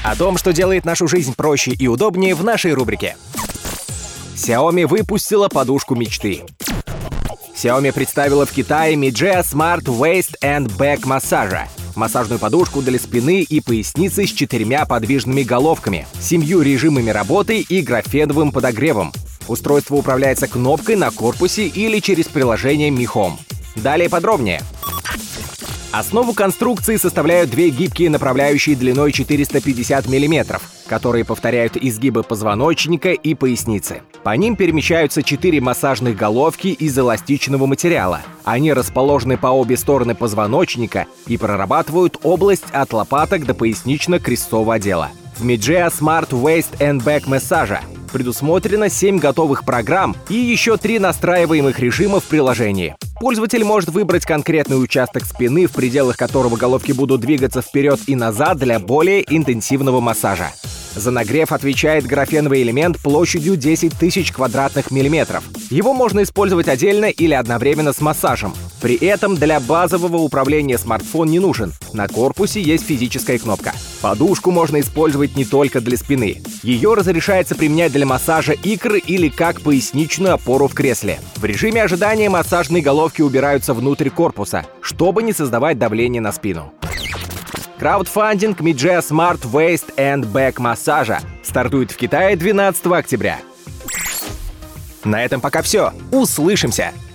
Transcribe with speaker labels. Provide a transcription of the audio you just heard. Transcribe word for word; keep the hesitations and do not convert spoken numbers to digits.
Speaker 1: О том, что делает нашу жизнь проще и удобнее, в нашей рубрике. Xiaomi выпустила подушку мечты. Xiaomi представила в Китае Mijia Smart Waist and Back Massager — массажную подушку для спины и поясницы с четырьмя подвижными головками, семью режимами работы и графеновым подогревом. Устройство управляется кнопкой на корпусе или через приложение Mi Home. Далее подробнее. Основу конструкции составляют две гибкие направляющие длиной четыреста пятьдесят миллиметров, которые повторяют изгибы позвоночника и поясницы. По ним перемещаются четыре массажных головки из эластичного материала. Они расположены по обе стороны позвоночника и прорабатывают область от лопаток до пояснично-крестцового отдела. В Mijia Smart Waist and Back Massager предусмотрено семь готовых программ и еще три настраиваемых режима в приложении. Пользователь может выбрать конкретный участок спины, в пределах которого головки будут двигаться вперед и назад для более интенсивного массажа. За нагрев отвечает графеновый элемент площадью десять тысяч квадратных миллиметров. Его можно использовать отдельно или одновременно с массажем. При этом для базового управления смартфон не нужен. На корпусе есть физическая кнопка. Подушку можно использовать не только для спины. Ее разрешается применять для массажа икр или как поясничную опору в кресле. В режиме ожидания массажные головки убираются внутрь корпуса, чтобы не создавать давление на спину. Краудфандинг Mijia Smart Waist and Back Massager стартует в Китае двенадцатого октября. На этом пока все. Услышимся!